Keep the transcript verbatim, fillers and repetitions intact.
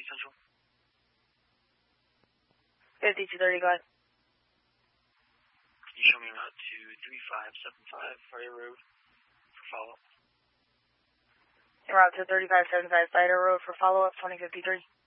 Central. fifty-two thirty, go ahead. Can you show me route to three five seven five Fire Road for follow-up? En route to thirty-five seventy-five Fire Road for follow-up, twenty fifty-three.